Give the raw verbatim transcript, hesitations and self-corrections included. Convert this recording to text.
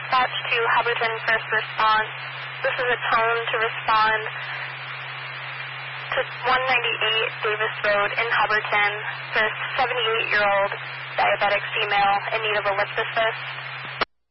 dispatch to Hubbardton First Response. This is a tone to respond to one ninety-eight Davis Road in Hubbardton for a seventy-eight-year-old diabetic female in need of a lift assist.